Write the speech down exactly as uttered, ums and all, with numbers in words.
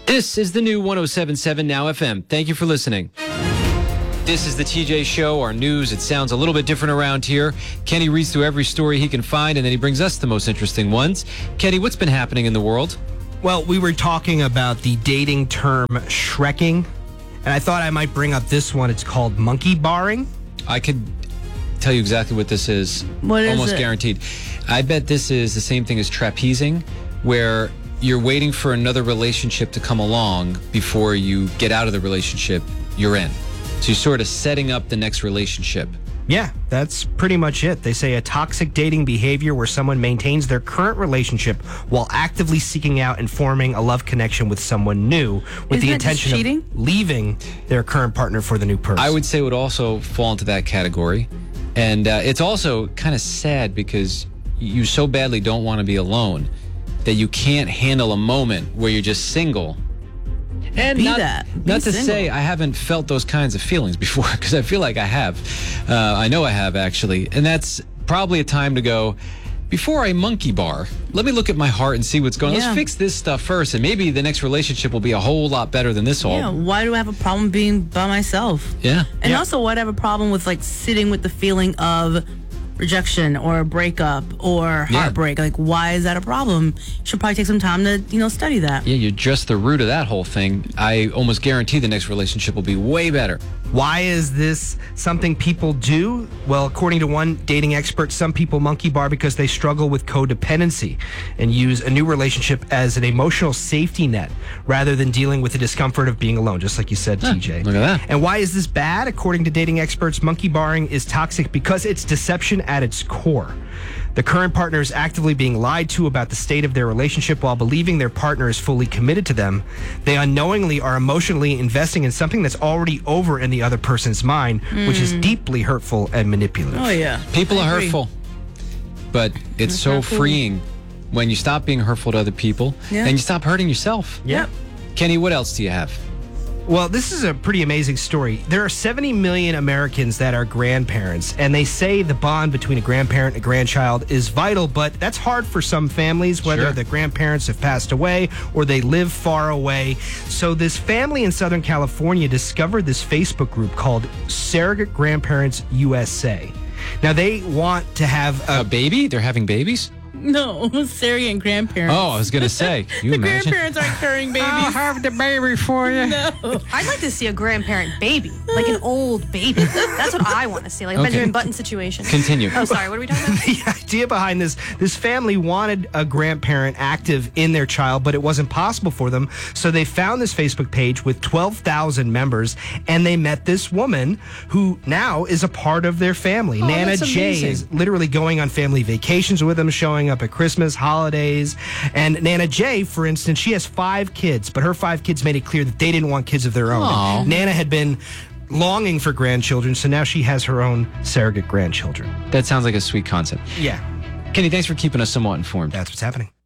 This is the new one oh seven point seven Now F M. Thank you for listening. This is the T J Show, our news. It sounds a little bit different around here. Kenny reads through every story he can find, and then he brings us the most interesting ones. Kenny, what's been happening in the world? Well, we were talking about the dating term shrekking, and I thought I might bring up this one. It's called monkey barring. I could tell you exactly what this is. What is Almost it? guaranteed. I bet this is the same thing as trapezing, where you're waiting for another relationship to come along before you get out of the relationship you're in. So you're sort of setting up the next relationship. Yeah, that's pretty much it. They say a toxic dating behavior where someone maintains their current relationship while actively seeking out and forming a love connection with someone new with Isn't the that just intention cheating? of leaving their current partner for the new person. I would say it would also fall into that category. And uh, it's also kind of sad because you so badly don't want to be alone that you can't handle a moment where you're just single. And Be not, that. Be not to single. say I haven't felt those kinds of feelings before, because I feel like I have. Uh, I know I have, actually. And that's probably a time to go, before I monkey bar, let me look at my heart and see what's going on. Yeah. Let's fix this stuff first, and maybe the next relationship will be a whole lot better than this all. Yeah, why do I have a problem being by myself? Yeah. And Yeah. also, why do I have a problem with like sitting with the feeling of rejection or breakup or Yeah. heartbreak? Like, why is that a problem? You should probably take some time to, you know, study that. Yeah, you're just the root of that whole thing. I almost guarantee the next relationship will be way better. Why is this something people do? Well, according to one dating expert, some people monkey bar because they struggle with codependency and use a new relationship as an emotional safety net rather than dealing with the discomfort of being alone, just like you said, T J. look at that. And why is this bad? According to dating experts, monkey barring is toxic because it's deception at its core. The current partner is actively being lied to about the state of their relationship while believing their partner is fully committed to them. They unknowingly are emotionally investing in something that's already over in the other person's mind, which is deeply hurtful and manipulative. Oh, yeah. People I are agree. hurtful, but it's so not cool. freeing when you stop being hurtful to other people Yeah. and you stop hurting yourself. Yep. Kenny, what else do you have? Well, this is a pretty amazing story. There are seventy million Americans that are grandparents, and they say the bond between a grandparent and a grandchild is vital, but that's hard for some families, whether Sure. the grandparents have passed away or they live far away. So this family in Southern California discovered this Facebook group called Surrogate Grandparents U S A. Now, they want to have A a... baby? They're having babies? No, surrogate grandparents. Oh, I was going to say. Can you the imagine? grandparents aren't carrying babies. have the baby for you. No. I'd like to see a grandparent baby, like an old baby. That's what I want to see, like a Okay. Benjamin Button situation. Continue. Oh, sorry. What are we talking about? The idea behind this, this family wanted a grandparent active in their child, but it wasn't possible for them. So they found this Facebook page with twelve thousand members, and they met this woman who now is a part of their family. Oh, Nana that's Jay amazing. is literally going on family vacations with them, showing up at Christmas, holidays. And Nana Jay, for instance, she has five kids, but her five kids made it clear that they didn't want kids of their own. Aw. Nana had been longing for grandchildren, so now she has her own surrogate grandchildren. That sounds like a sweet concept. Yeah, Kenny, thanks for keeping us somewhat informed. that's what's happening.